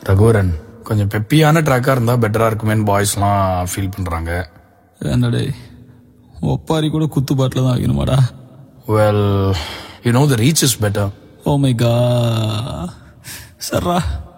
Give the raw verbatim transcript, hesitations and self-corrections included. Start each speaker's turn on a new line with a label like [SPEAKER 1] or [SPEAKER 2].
[SPEAKER 1] ரகுவரன், கொஞ்சம் பெப்பியான ட்ராக்கா இருந்தா பெட்டரா இருக்குமேன்னு பாய்ஸ்லாம் ஃபீல் பண்றாங்க.
[SPEAKER 2] என்னடே ஒப்பாரி கூட குத்து பாட்டில் தான் வைக்கணுமாடா?
[SPEAKER 1] Well, you know the reach is better.
[SPEAKER 2] Oh my God. சர்ரா.